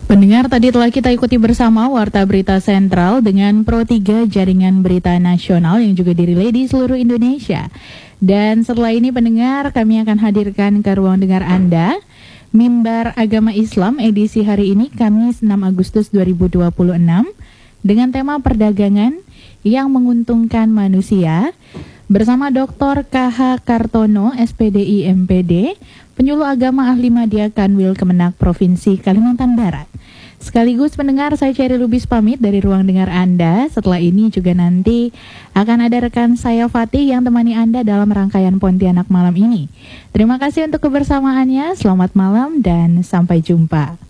Pendengar, tadi telah kita ikuti bersama Warta Berita Sentral dengan Pro 3 Jaringan Berita Nasional yang juga dirilai di seluruh Indonesia. Dan setelah ini pendengar, kami akan hadirkan ke ruang dengar Anda Mimbar Agama Islam edisi hari ini Kamis 6 Agustus 2026 dengan tema perdagangan yang menguntungkan manusia bersama Dr. KH Kartono, SPDI MPD, penyuluh agama ahli Madya Kanwil Kemenak Provinsi Kalimantan Barat. Sekaligus pendengar, saya Cherry Lubis pamit dari ruang dengar Anda. Setelah ini juga nanti akan ada rekan saya Fatih yang temani Anda dalam rangkaian Pontianak malam ini. Terima kasih untuk kebersamaannya, selamat malam dan sampai jumpa.